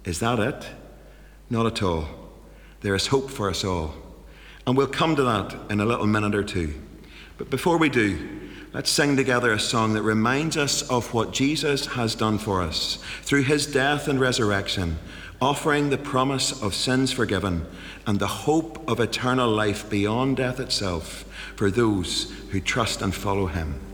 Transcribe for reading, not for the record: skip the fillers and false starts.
Is that it? Not at all. There is hope for us all. And we'll come to that in a little minute or two. But before we do, let's sing together a song that reminds us of what Jesus has done for us through his death and resurrection, offering the promise of sins forgiven and the hope of eternal life beyond death itself for those who trust and follow him.